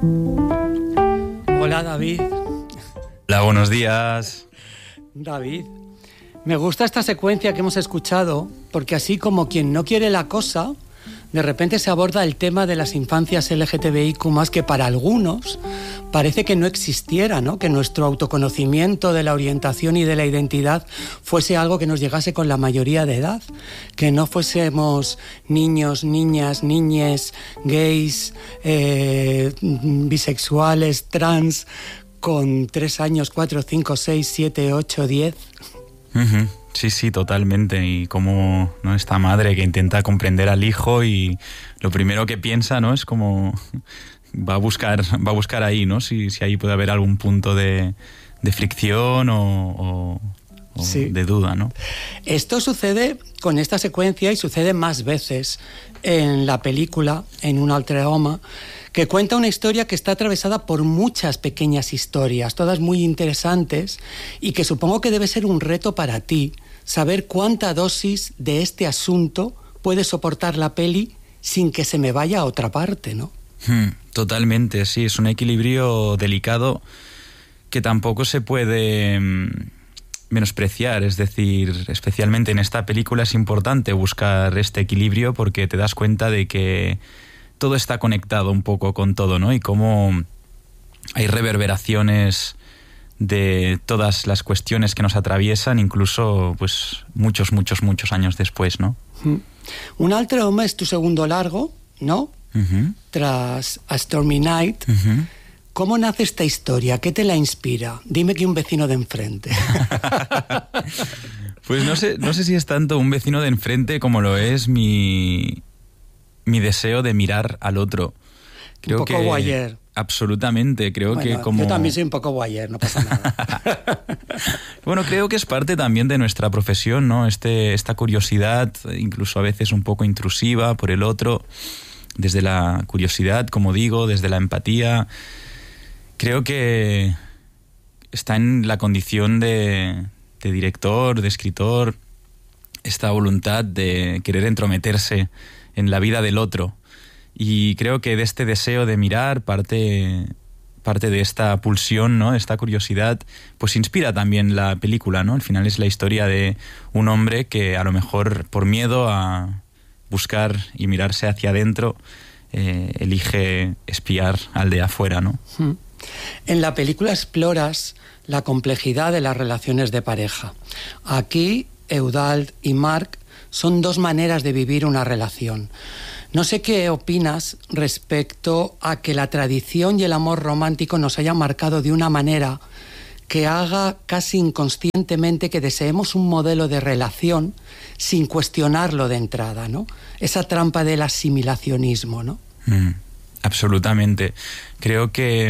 Hola, David. Hola, buenos días. David, me gusta esta secuencia que hemos escuchado porque así como quien no quiere la cosa, de repente se aborda el tema de las infancias LGTBIQ+, que para algunos parece que no existiera, ¿no? Que nuestro autoconocimiento de la orientación y de la identidad fuese algo que nos llegase con la mayoría de edad, que no fuésemos niños, niñas, niñes, gays, bisexuales, trans, con 3 años, 4, 5, 6, 7, 8, 10... Uh-huh. Sí, totalmente. Y como, ¿no?, esta madre que intenta comprender al hijo y lo primero que piensa, ¿no?, es como va a buscar ahí, ¿no?, si ahí puede haber algún punto de fricción o sí, de duda, ¿no? Esto sucede con esta secuencia y sucede más veces en la película, en Un altre home, que cuenta una historia que está atravesada por muchas pequeñas historias, todas muy interesantes, y que supongo que debe ser un reto para ti saber cuánta dosis de este asunto puede soportar la peli sin que se me vaya a otra parte, ¿no? Totalmente, sí, es un equilibrio delicado que tampoco se puede menospreciar, es decir, especialmente en esta película es importante buscar este equilibrio porque te das cuenta de que todo está conectado un poco con todo, ¿no? Y cómo hay reverberaciones de todas las cuestiones que nos atraviesan, incluso pues muchos años después, ¿no? Un altre home es tu segundo largo, ¿no? Uh-huh. Tras A Stormy Night. Uh-huh. ¿Cómo nace esta historia? ¿Qué te la inspira? Dime que un vecino de enfrente. Pues no sé si es tanto un vecino de enfrente como lo es mi deseo de mirar al otro. Creo un poco voyeur. Absolutamente, creo que como... Yo también soy un poco voyeur, no pasa nada. Bueno, creo que es parte también de nuestra profesión, ¿no? Esta curiosidad, incluso a veces un poco intrusiva por el otro, desde la curiosidad, como digo, desde la empatía. Creo que está en la condición de director, de escritor, esta voluntad de querer entrometerse en la vida del otro. Y creo que de este deseo de mirar parte de esta pulsión, ¿no?, esta curiosidad, pues inspira también la película, ¿no? Al final es la historia de un hombre que a lo mejor por miedo a buscar y mirarse hacia adentro elige espiar al de afuera, ¿no? En la película exploras la complejidad de las relaciones de pareja. Aquí, Eudald y Marc son dos maneras de vivir una relación. No sé qué opinas respecto a que la tradición y el amor romántico nos hayan marcado de una manera que haga casi inconscientemente que deseemos un modelo de relación sin cuestionarlo de entrada, ¿no? Esa trampa del asimilacionismo, ¿no? Absolutamente. Creo que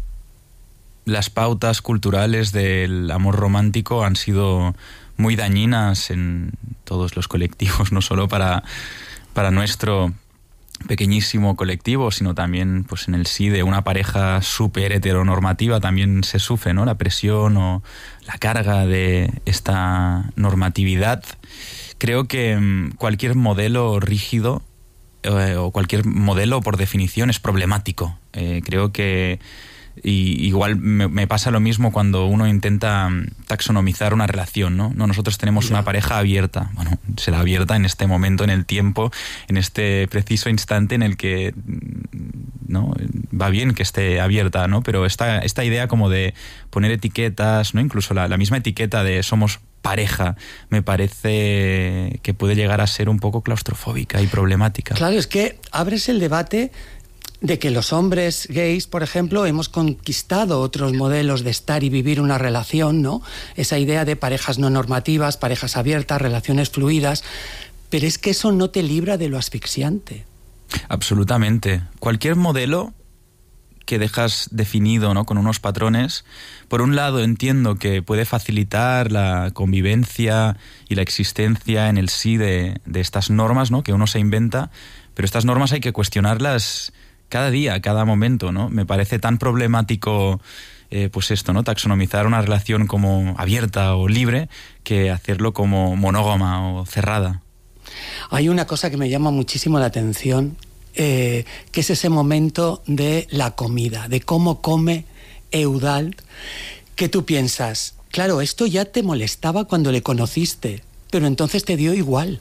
las pautas culturales del amor romántico han sido muy dañinas en todos los colectivos, no solo para nuestro pequeñísimo colectivo, sino también pues en el sí de una pareja súper heteronormativa también se sufre, ¿no?, la presión o la carga de esta normatividad. Creo que cualquier modelo rígido o cualquier modelo por definición es problemático. Creo que igual me pasa lo mismo cuando uno intenta taxonomizar una relación, ¿no? Nosotros tenemos una pareja abierta. Bueno, será abierta en este momento, en el tiempo, en este preciso instante en el que, ¿no?, va bien que esté abierta, ¿no? Pero esta idea como de poner etiquetas, ¿no?, incluso la misma etiqueta de somos pareja, me parece que puede llegar a ser un poco claustrofóbica y problemática. Claro, es que abres el debate de que los hombres gays, por ejemplo, hemos conquistado otros modelos de estar y vivir una relación, ¿no? Esa idea de parejas no normativas, parejas abiertas, relaciones fluidas, pero es que eso no te libra de lo asfixiante. Absolutamente. Cualquier modelo que dejas definido, ¿no?, con unos patrones, por un lado entiendo que puede facilitar la convivencia y la existencia en el sí de estas normas, ¿no?, que uno se inventa, pero estas normas hay que cuestionarlas cada día, cada momento, ¿no? Me parece tan problemático pues esto, ¿no?, taxonomizar una relación como abierta o libre que hacerlo como monógama o cerrada. Hay una cosa que me llama muchísimo la atención que es ese momento de la comida, de cómo come Eudald, que tú piensas, claro, esto ya te molestaba cuando le conociste, pero entonces te dio igual.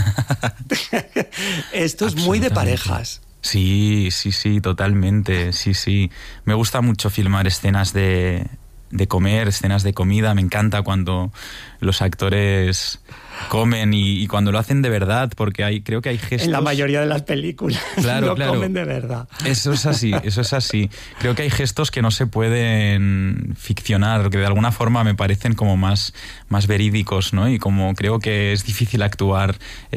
Esto es muy de parejas. Sí, totalmente, sí. Me gusta mucho filmar escenas de comer, escenas de comida. Me encanta cuando los actores comen y cuando lo hacen de verdad, porque creo que hay gestos... En la mayoría de las películas claro. comen de verdad. Eso es así. Creo que hay gestos que no se pueden ficcionar, que de alguna forma me parecen como más verídicos, ¿no? Y como creo que es difícil actuar...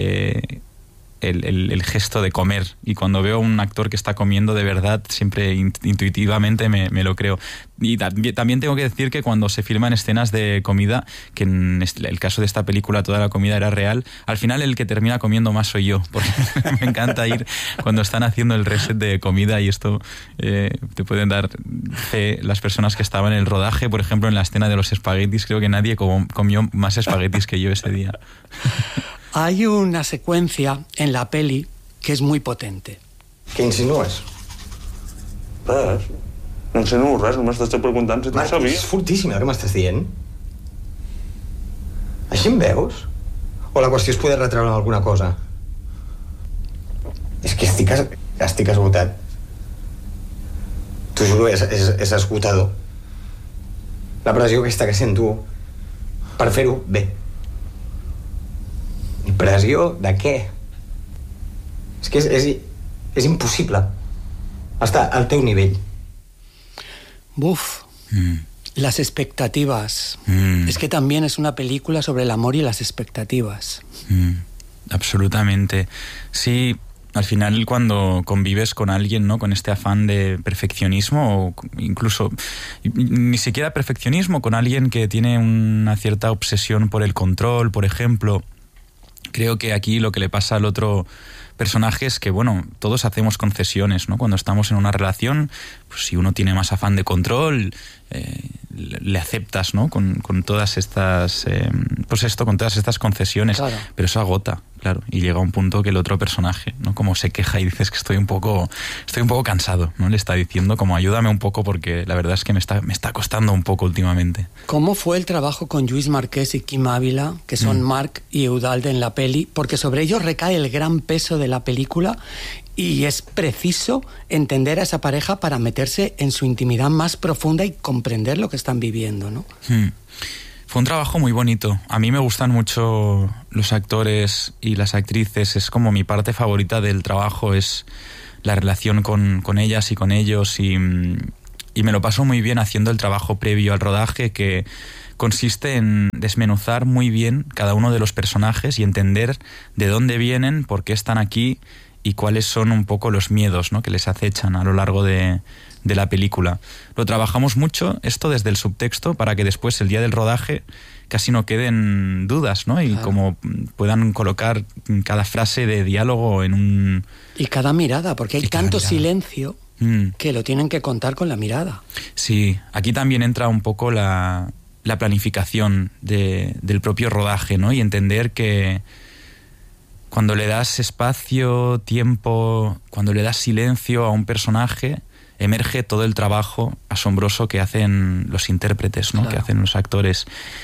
El gesto de comer, y cuando veo a un actor que está comiendo de verdad, siempre intuitivamente me lo creo. Y también tengo que decir que cuando se filman escenas de comida, que en el caso de esta película toda la comida era real, al final el que termina comiendo más soy yo, porque me encanta ir cuando están haciendo el reset de comida, y esto te pueden dar fe las personas que estaban en el rodaje. Por ejemplo, en la escena de los espaguetis, creo que nadie comió más espaguetis que yo ese día. Hay una secuencia en la peli que és muy potente. Què insinues? Res. No insinuo res, només t'estic preguntant si tu ho sabies. És fortíssim el que m'estàs dient. Així em veus? O la qüestió és poder retreure alguna cosa? És que estic esgotat. T'ho juro, és esgotador. La pressió aquesta que sento per fer-ho bé. Pressió de què? És que és impossible estar al teu nivell. Buf. Las expectativas. Es que también es una película sobre el amor y las expectativas. Absolutamente. Sí, al final cuando convives con alguien, ¿no?, con este afán de perfeccionismo, o incluso ni siquiera perfeccionismo, con alguien que tiene una cierta obsesión por el control, por ejemplo... Creo que aquí lo que le pasa al otro personaje es que, bueno, todos hacemos concesiones, ¿no? Cuando estamos en una relación, pues si uno tiene más afán de control, le aceptas, ¿no? Con todas estas, con todas estas concesiones. Claro. Pero eso agota, claro. Y llega un punto que el otro personaje, ¿no?, como se queja y dices que estoy un poco cansado, ¿no? Le está diciendo como ayúdame un poco porque la verdad es que me está costando un poco últimamente. ¿Cómo fue el trabajo con Lluís Marquès y Quim Ávila, que son Marc y Eudald en la peli? Porque sobre ellos recae el gran peso de la película y es preciso entender a esa pareja para meterse en su intimidad más profunda y comprender lo que están viviendo, ¿no? Fue un trabajo muy bonito. A mí me gustan mucho los actores y las actrices. Es como mi parte favorita del trabajo, es la relación con ellas y con ellos. Y me lo paso muy bien haciendo el trabajo previo al rodaje, que consiste en desmenuzar muy bien cada uno de los personajes y entender de dónde vienen, por qué están aquí y cuáles son un poco los miedos, ¿no?, que les acechan a lo largo de la película. Lo trabajamos mucho, esto desde el subtexto, para que después, el día del rodaje, casi no queden dudas, ¿no? Y claro, como puedan colocar cada frase de diálogo en un... Y cada mirada, porque hay tanto silencio que lo tienen que contar con la mirada. Sí, aquí también entra un poco la planificación del propio rodaje, ¿no? Y entender que cuando le das espacio, tiempo, cuando le das silencio a un personaje, emerge todo el trabajo asombroso que hacen los intérpretes, ¿no? Claro. Que hacen los actores,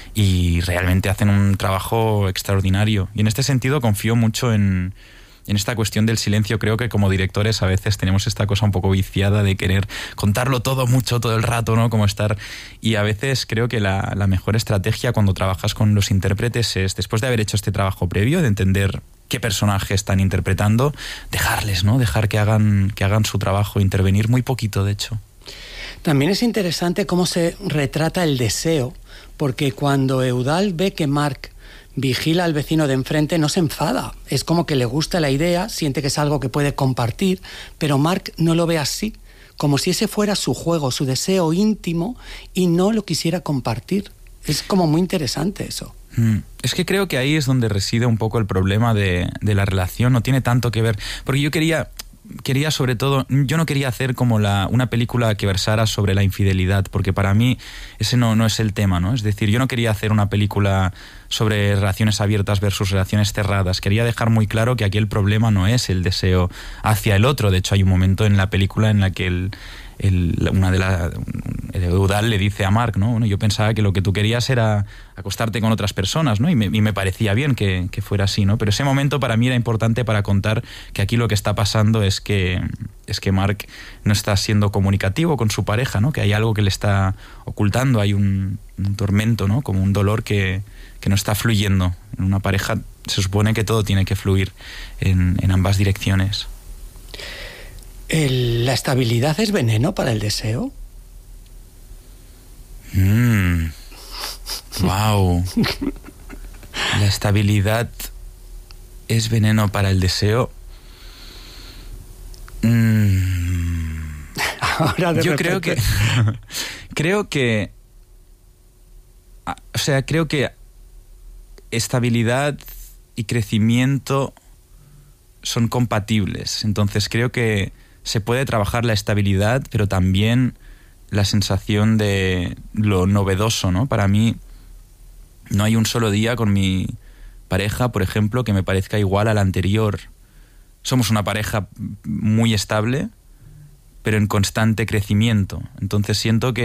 y realmente hacen un trabajo extraordinario. Y en este sentido confío mucho en esta cuestión del silencio. Creo que como directores a veces tenemos esta cosa un poco viciada de querer contarlo todo mucho todo el rato, ¿no? Como estar... Y a veces creo que la mejor estrategia cuando trabajas con los intérpretes es, después de haber hecho este trabajo previo, de entender qué personaje están interpretando, dejarles, ¿no? Dejar que hagan su trabajo, intervenir muy poquito, de hecho. También es interesante cómo se retrata el deseo, porque cuando Eudald ve que Marc vigila al vecino de enfrente, no se enfada. Es como que le gusta la idea, siente que es algo que puede compartir, pero Marc no lo ve así, como si ese fuera su juego, su deseo íntimo, y no lo quisiera compartir. Es como muy interesante eso. Es que creo que ahí es donde reside un poco el problema de la relación. No tiene tanto que ver, porque yo quería quería sobre todo, yo no quería hacer como una película que versara sobre la infidelidad, porque para mí ese no es el tema, ¿no? Es decir, yo no quería hacer una película sobre relaciones abiertas versus relaciones cerradas. Quería dejar muy claro que aquí el problema no es el deseo hacia el otro. De hecho, hay un momento en la película en la que Eudald le dice a Mark, ¿no? Bueno, yo pensaba que lo que tú querías era acostarte con otras personas, ¿no? Y me parecía bien que fuera así, ¿no? Pero ese momento para mí era importante para contar que aquí lo que está pasando es que Mark no está siendo comunicativo con su pareja, ¿no? Que hay algo que le está ocultando, hay un tormento, ¿no? Como un dolor que no está fluyendo. En una pareja se supone que todo tiene que fluir en ambas direcciones. ¿La estabilidad es veneno para el deseo? Wow. La estabilidad es veneno para el deseo. Ahora yo creo que estabilidad y crecimiento son compatibles. Entonces creo que se puede trabajar la estabilidad, pero también la sensación de lo novedoso, ¿no? Para mí no hay un solo día con mi pareja, por ejemplo, que me parezca igual al anterior. Somos una pareja muy estable, pero en constante crecimiento. Entonces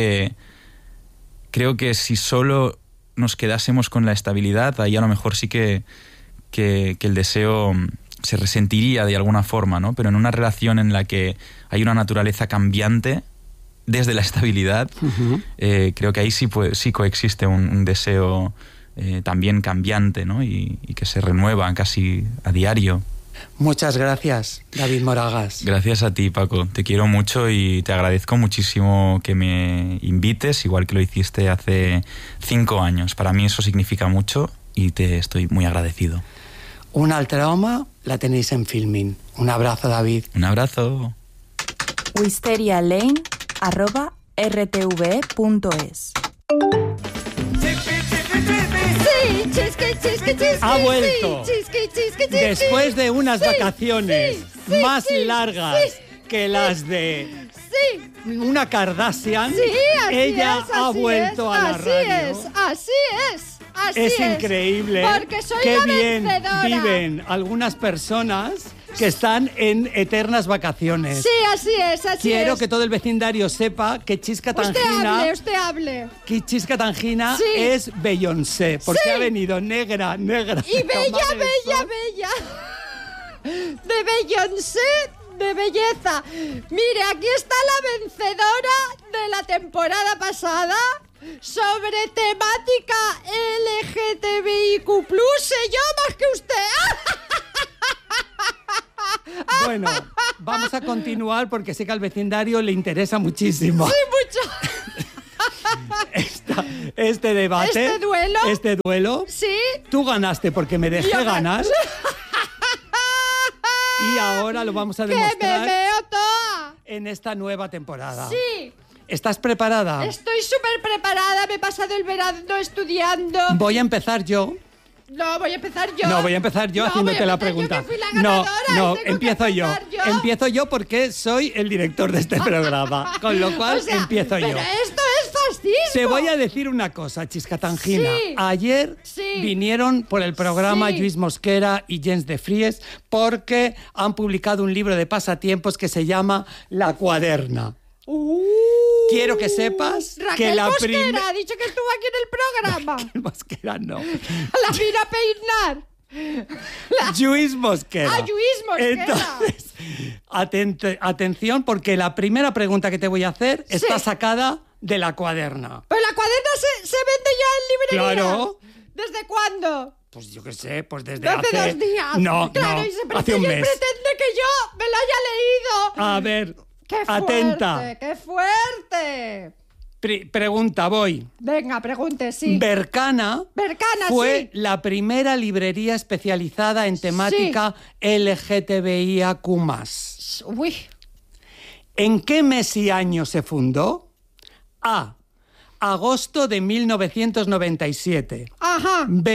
creo que si solo nos quedásemos con la estabilidad, ahí a lo mejor sí que el deseo se resentiría de alguna forma, ¿no? Pero en una relación en la que hay una naturaleza cambiante desde la estabilidad, creo que ahí sí coexiste un deseo también cambiante, ¿no? Y que se renueva casi a diario. Muchas gracias, David Moragas. Gracias a ti, Paco. Te quiero mucho y te agradezco muchísimo que me invites, igual que lo hiciste hace 5 años. Para mí eso significa mucho y te estoy muy agradecido. Un altre home la tenéis en Filmin. Un abrazo, David. Un abrazo. wisterialane@rtve.es. Ha vuelto. Después de unas vacaciones más largas que las de una Kardashian, ella ha vuelto a la radio. Así Es increíble. Porque soy qué la bien vencedora. viven algunas personas que están en eternas vacaciones. Sí, así es. Quiero que todo el vecindario sepa que Chisca Tangina, Usted hable. que Chisca Tangina Sí. es Beyoncé, porque Sí. ha venido negra. Y bella. De Beyoncé, de belleza. Mire, aquí está la vencedora de la temporada pasada sobre temática LGTBIQ+. Sé yo más que usted. Bueno, vamos a continuar porque sé que al vecindario le interesa muchísimo. Sí, mucho. Este debate. ¿Este duelo? Este duelo. Sí. Tú ganaste porque me dejé Yo ganar. Y ahora lo vamos a ¡Que me demostrar veo toda! en esta nueva temporada. Sí. ¿Estás preparada? Estoy súper preparada. Me he pasado el verano estudiando. Voy a empezar yo. No, voy a empezar yo. No, voy a empezar yo haciéndote la pregunta. Yo que fui la No, ganadora, no, tengo que empiezo yo. empezar yo. Empiezo yo porque soy el director de este programa. Con lo cual O sea, empiezo yo. Pero esto es fascismo. Te voy a decir una cosa, Chisca Tangina. Sí. Ayer Sí. vinieron por el programa Sí. Lluís Mosquera y Jens de Fries porque han publicado un libro de pasatiempos que se llama La Cuaderna. Quiero que sepas Raquel que la Mosquera ha dicho que estuvo aquí en el programa. Mosquera no. La vino a peinar. Lluís Mosquera. Ah, Lluís Mosquera. Entonces, atención, porque la primera pregunta que te voy a hacer está sacada de La Cuaderna. Pero la cuaderna se vende ya en librería. Claro. ¿Desde cuándo? Pues yo qué sé, pues desde Hace 2 días. No, claro, no, y se hace un mes. pretende que yo me la haya leído. A ver, ¡Qué fuerte! atenta. ¡Qué fuerte! Pregunta, voy. Venga, pregunte, sí. Berkana fue sí. la primera librería especializada en temática LGTBIAQ+. Uy. ¿En qué mes y año se fundó? A. Agosto de 1997. Ajá. B.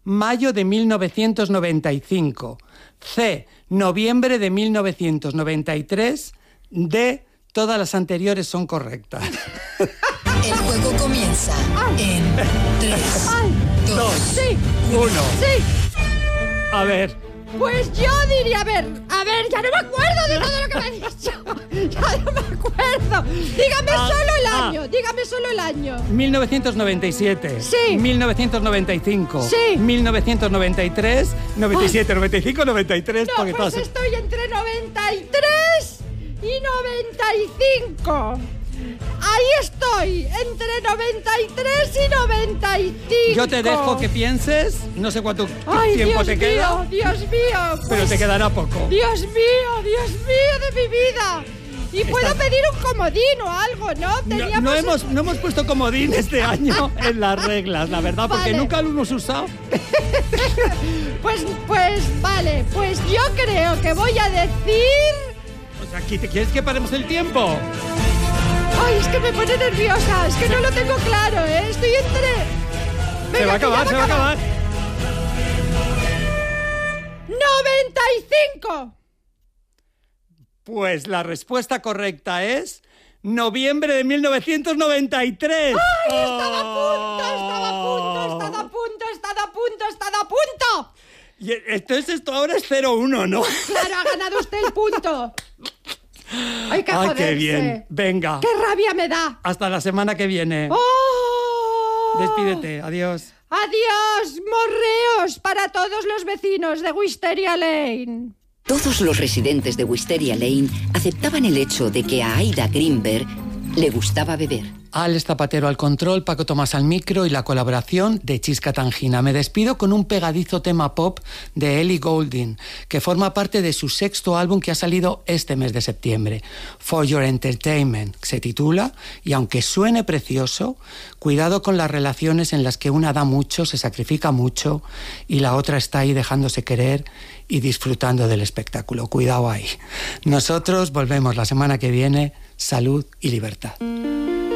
mayo de 1995. C, noviembre de 1993. D, todas las anteriores son correctas. El juego comienza en 3, 2, Sí. 1. Sí. A ver, Pues yo diría, a ver, ya no me acuerdo de todo lo que me ha dicho. Ya no me acuerdo. Dígame solo el año. 1997. Sí. 1995. Sí. 1993. 97, 95, 93. No, porque pues todas- estoy entre 93 y 95. Ahí estoy, entre 93 y 95. Yo te dejo que pienses. No sé cuánto tiempo te queda. Dios mío. Pero pues, te quedará poco. Dios mío de mi vida. Y puedo pedir un comodín o algo, ¿no? No hemos puesto comodín este año en las reglas, la verdad, porque Vale. nunca lo hemos usado. Pues vale, pues yo creo que voy a decir... O sea, ¿aquí te quieres que paremos el tiempo? Ay, es que me pone nerviosa, es que no lo tengo claro, ¿eh? Estoy entre... Se va a acabar, se va a acabar. 95. Pues la respuesta correcta es noviembre de 1993. ¡Ay, estaba a punto! Y entonces esto ahora es 0-1, ¿no? Claro, ha ganado usted el punto. ¡Ay, qué Ay, joderse! qué bien. Venga. ¡Qué rabia me da! Hasta la semana que viene. ¡Oh! Despídete. Adiós. ¡Adiós, morreos para todos los vecinos de Wisteria Lane! Todos los residentes de Wisteria Lane aceptaban el hecho de que a Aida Greenberg le gustaba beber. Alex Zapatero al control, Paco Tomás al micro y la colaboración de Chisca Tangina. Me despido con un pegadizo tema pop de Ellie Goulding, que forma parte de su 6º álbum que ha salido este mes de septiembre, For Your Entertainment, se titula, y aunque suene precioso, cuidado con las relaciones en las que una da mucho, se sacrifica mucho, y la otra está ahí dejándose querer y disfrutando del espectáculo. Cuidado ahí. Nosotros volvemos la semana que viene. Salud y libertad.